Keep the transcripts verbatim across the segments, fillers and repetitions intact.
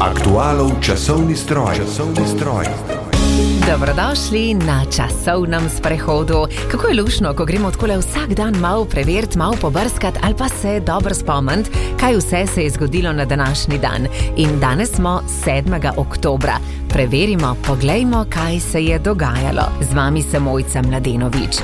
Aktualov časovni stroj. Časovni stroj. Dobrodošli na časovnem sprehodu. Kako je luštno, ko gremo takole vsak dan malo preveriti, malo pobrskati ali pa se dobro spomniti, kaj vse se je zgodilo na današnji dan. In danes smo sedmega oktobra. Preverimo, poglejmo, kaj se je dogajalo. Z vami sem Mojca Mladenovič.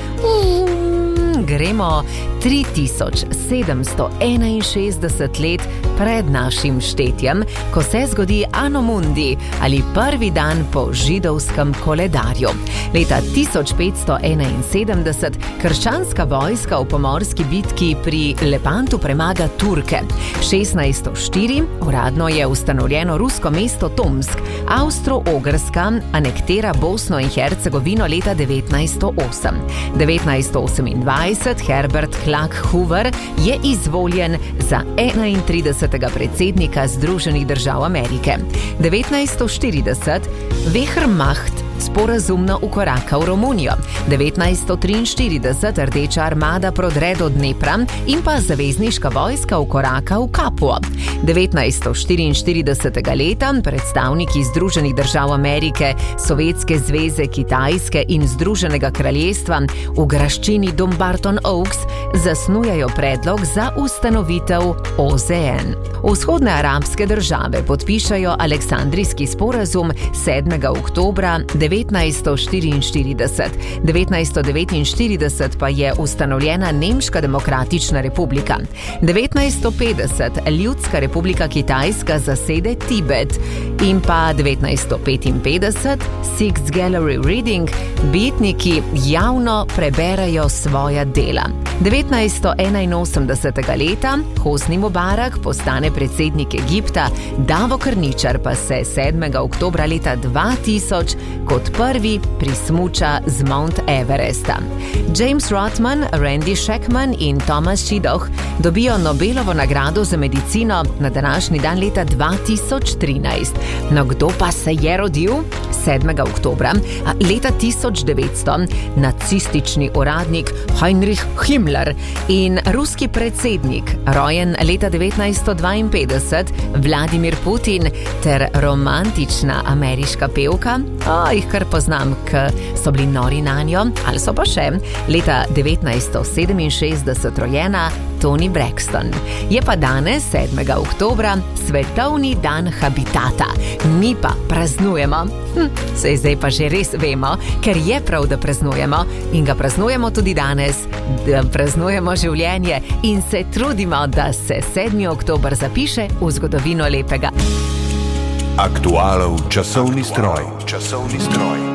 Gremo tri tisoč sedemsto enainšestdeset let pred našim štetjem, ko se zgodi Anno Mundi ali prvi dan po židovskem koledarju. Leta tisoč petsto enainsedemdeset krščanska vojska v pomorski bitki pri Lepantu premaga Turke. šestnajststo štiri uradno je ustanovljeno rusko mesto Tomsk. Avstro-Ogrska anektira Bosno in Hercegovino leta devetnajststo osem. devetnajststo osemindvajset Herbert Clark Hoover je izvoljen za enaintridesetega predsednika Združenih držav Amerike. devetnajststo štirideset Wehrmacht sporazumno ukoraka v Romunijo. devetnajststo triinštirideset Rdeča armada prodre do Dnepra in pa zavezniška vojska ukoraka v Kapuo. devetnajststo štiriinštiridesetega leta predstavniki Združenih držav Amerike, Sovjetske zveze, Kitajske in Združenega kraljestva v graščini Dumbarton Oaks zasnujajo predlog za ustanovitev O Z N. Vzhodne arabske države podpišajo Aleksandrijski sporazum sedmega oktobra devetnajststo štiriinštirideset. devetnajststo devetinštirideset pa je ustanovljena Nemška demokratična republika. devetnajststo petdeset Ljudska republika Kitajska zasede Tibet. In pa devetnajststo petinpetdeset Sixth Gallery Reading betniki javno preberajo svoja dela. devetnajststo enainosemdesetega leta Hosni Mubarak postane predsednik Egipta, Davo Krničar pa se sedmega oktobra leta dva tisoč kot prvi prismuča z Mount Everesta. James Rothman, Randy Shackman in Thomas Shidoh dobijo Nobelovo nagrado za medicino na današnji dan leta dva tisoč trinajst. No, kdo pa se je rodil? sedmega oktobra leta tisoč devetsto nacistični uradnik Heinrich Himmler in ruski predsednik, rojen leta devetnajststo dvainpetdeset, Vladimir Putin ter romantična ameriška pevka, o, jih kar poznam, k so bili nori nanjo, ali so pa še leta devetnajststo sedeminšestdeset rojena Toni Braxton. Je pa danes, sedmega oktobra, svetovni dan habitata. Mi pa praznujemo, hm, sej zdaj pa že res vemo, ker je prav, da praznujemo in ga praznujemo tudi danes, da praznujemo življenje in se trudimo, da se sedmi oktober zapiše v zgodovino lepega. Aktualov časovni stroj. Časovni stroj.